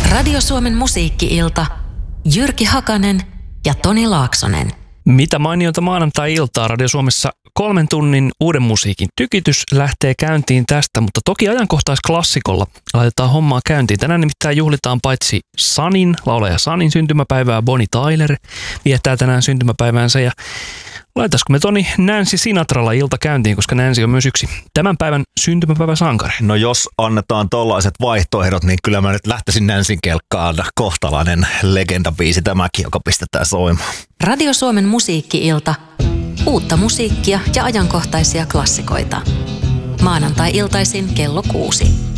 Radio Suomen musiikki-ilta. Jyrki Hakanen ja Toni Laaksonen. Mitä mainiota maanantai-iltaa Radio Suomessa 3 tunnin uuden musiikin tykitys lähtee käyntiin tästä, mutta toki ajankohtaisklassikolla laitetaan hommaa käyntiin. Tänään nimittäin juhlitaan paitsi laulaja Sunin syntymäpäivää, Bonnie Tyler viettää tänään syntymäpäiväänsä ja laitaisiko me Toni Nancy Sinatralla ilta käyntiin, koska Nancy on myös yksi tämän päivän syntymäpäiväsankari. No jos annetaan tollaiset vaihtoehdot, niin kyllä mä nyt lähtisin Nancyn kelkkaan. Kohtalainen legendabiisi tämäkin, joka pistetään soimaan. Radio Suomen musiikki-ilta. Uutta musiikkia ja ajankohtaisia klassikoita. Maanantai-iltaisin kello 6.